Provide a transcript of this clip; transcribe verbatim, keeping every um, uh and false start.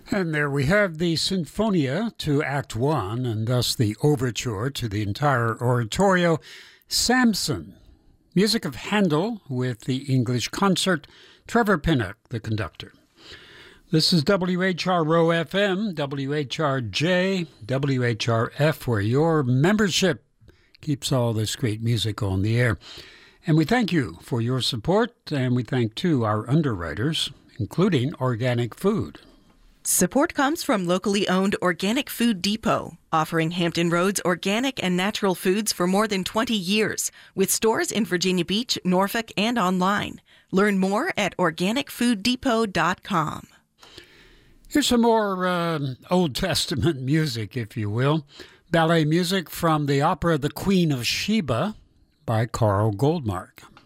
And there we have the Sinfonia to Act One, and thus the overture to the entire oratorio, Samson. Music of Handel with the English concert, Trevor Pinnock, the conductor. This is W H R O F M, W H R J, W H R F, where your membership keeps all this great music on the air. And we thank you for your support, and we thank, too, our underwriters, including Organic Food. Support comes from locally owned Organic Food Depot, offering Hampton Roads organic and natural foods for more than twenty years, with stores in Virginia Beach, Norfolk, and online. Learn more at organic food depot dot com. Here's some more uh, Old Testament music, if you will. Ballet music from the opera The Queen of Sheba by Carl Goldmark.